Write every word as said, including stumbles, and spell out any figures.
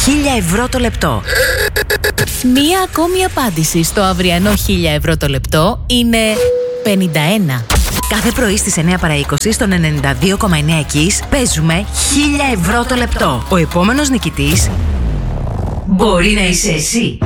χίλια ευρώ το λεπτό. Μία ακόμη απάντηση στο αυριανό χίλια ευρώ το λεπτό είναι πενήντα ένα. Κάθε πρωί στις εννιά παρά είκοσι στον ενενήντα δύο κόμμα εννιά Kiss παίζουμε χίλια ευρώ το λεπτό. Ο επόμενος νικητής μπορεί να είσαι εσύ.